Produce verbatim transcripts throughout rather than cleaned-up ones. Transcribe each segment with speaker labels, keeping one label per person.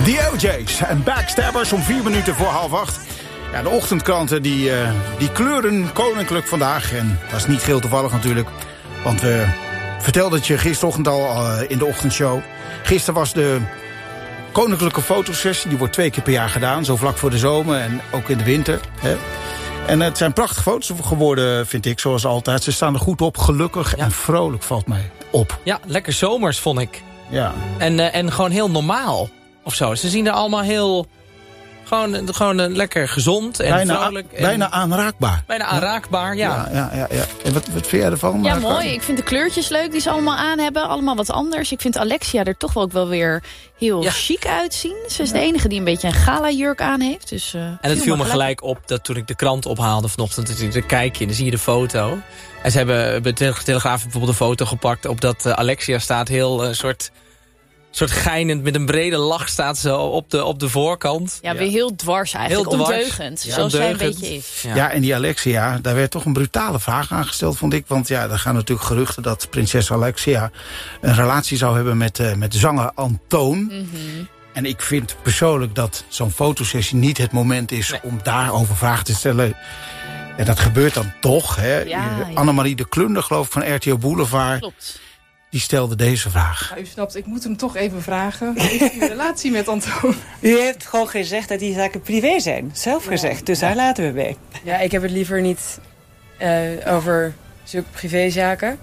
Speaker 1: The O J's en Backstabbers om vier minuten voor half acht. Ja, de ochtendkranten die, uh, die kleuren koninklijk vandaag. En dat is niet geheel toevallig natuurlijk. Want we vertelden het je gisterochtend al uh, in de ochtendshow. Gisteren was de koninklijke fotosessie. Die wordt twee keer per jaar gedaan. Zo vlak voor de zomer en ook in de winter. Hè. En het zijn prachtige foto's geworden, vind ik, zoals altijd. Ze staan er goed op, gelukkig ja. en vrolijk valt mij op.
Speaker 2: Ja, lekker zomers vond ik.
Speaker 1: Ja.
Speaker 2: En, uh, en gewoon heel normaal. Of zo. Ze zien er allemaal heel... Gewoon, gewoon uh, lekker gezond en
Speaker 1: bijna
Speaker 2: vrolijk. En
Speaker 1: bijna aanraakbaar.
Speaker 2: Bijna aanraakbaar, ja.
Speaker 1: ja, ja, ja, ja. En wat, wat vind jij ervan?
Speaker 3: Ja, mooi. Ik vind de kleurtjes leuk die ze allemaal aan hebben. Allemaal wat anders. Ik vind Alexia er toch ook wel weer heel ja. chic uitzien. Ze is ja. de enige die een beetje een gala-jurk aan heeft. Dus, uh,
Speaker 2: en het viel me gelijk op dat toen ik de krant ophaalde vanochtend... dan kijk je en dan zie je de foto. En ze hebben bij de Telegraaf bijvoorbeeld een foto gepakt... op dat uh, Alexia staat heel een uh, soort... soort geinend met een brede lach staat zo op de, op de voorkant.
Speaker 3: Ja, weer heel dwars eigenlijk. Heel dwars. Ondeugend, ja. zoals
Speaker 2: Ondeugend.
Speaker 3: zij een beetje is.
Speaker 1: Ja. ja, en die Alexia, daar werd toch een brutale vraag aan gesteld, vond ik. Want ja, er gaan natuurlijk geruchten dat prinses Alexia een relatie zou hebben met, uh, met zanger Antoon. Mm-hmm. En ik vind persoonlijk dat zo'n fotosessie niet het moment is nee. om daarover vragen te stellen. En dat gebeurt dan toch. Hè? Ja, ja. Annemarie de Klunder, geloof ik, van R T L Boulevard. Klopt. Die stelde deze vraag.
Speaker 4: Ja, u snapt, ik moet hem toch even vragen. Heeft u een relatie met Antoon?
Speaker 5: U heeft gewoon gezegd dat die zaken privé zijn. Zelf ja. gezegd, dus ja. daar laten we bij.
Speaker 6: Ja, ik heb het liever niet uh, over zulke privézaken.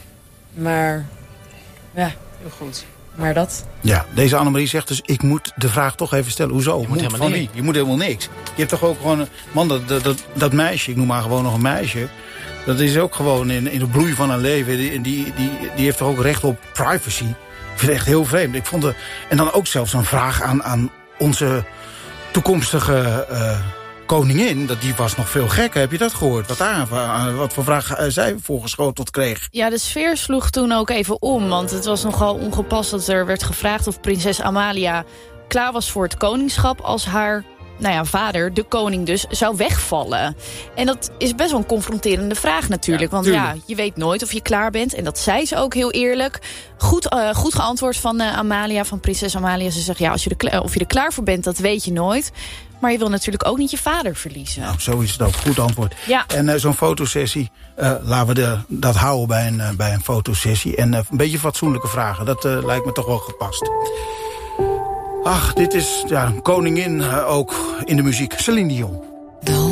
Speaker 6: Maar, ja.
Speaker 4: Heel goed.
Speaker 6: Maar dat...
Speaker 1: Ja, deze Annemarie zegt dus, ik moet de vraag toch even stellen. Hoezo?
Speaker 2: Je moet helemaal
Speaker 1: van
Speaker 2: niks.
Speaker 1: wie? Je moet helemaal niks. Je hebt toch ook gewoon... Een, man, dat, dat, dat meisje, ik noem maar gewoon nog een meisje... Dat is ook gewoon in, in de bloei van haar leven. Die, die, die, die heeft toch ook recht op privacy. Ik vind het echt heel vreemd. Ik vond de, en dan ook zelfs een vraag aan, aan onze toekomstige uh, koningin. Dat die was nog veel gekker. Heb je dat gehoord? Wat, daar, wat voor vraag uh, zij voorgeschoteld kreeg?
Speaker 3: Ja, de sfeer sloeg toen ook even om. Want het was nogal ongepast dat er werd gevraagd of prinses Amalia klaar was voor het koningschap als haar... nou ja, vader, de koning dus, zou wegvallen. En dat is best wel een confronterende vraag natuurlijk. Ja, want tuurlijk. ja, je weet nooit of je klaar bent. En dat zei ze ook heel eerlijk. Goed, uh, goed geantwoord van uh, Amalia, van prinses Amalia. Ze zegt, ja, als je er, of je er klaar voor bent, dat weet je nooit. Maar je wil natuurlijk ook niet je vader verliezen.
Speaker 1: Nou, zo is het ook. Goed antwoord.
Speaker 3: Ja.
Speaker 1: En uh, zo'n fotosessie, uh, laten we de, dat houden bij een, uh, bij een fotosessie. En uh, een beetje fatsoenlijke vragen. Dat uh, lijkt me toch wel gepast. Ach, dit is ja, een koningin uh, ook in de muziek. Céline Dion.